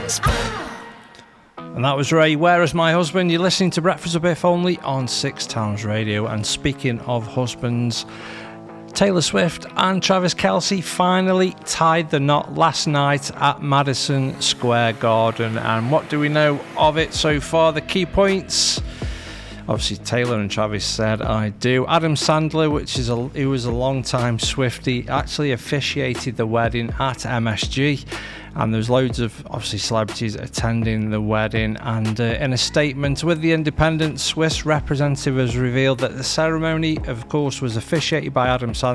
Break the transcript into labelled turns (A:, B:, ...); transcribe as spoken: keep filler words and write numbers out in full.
A: And that was Ray, Where Is My Husband? You're listening to Breakfast with Biff only on Six Towns Radio. And speaking of husbands, Taylor Swift and Travis Kelce finally tied the knot last night at Madison Square Garden. And what do we know of it so far? The key points. Obviously, Taylor and Travis said, I do. Adam Sandler, which is a, who was a long-time Swiftie, actually officiated the wedding at M S G. And there's loads of, obviously, celebrities attending the wedding. And uh, in a statement with The Independent, Swiss representative has revealed that the ceremony, of course, was officiated by Adam Sandler.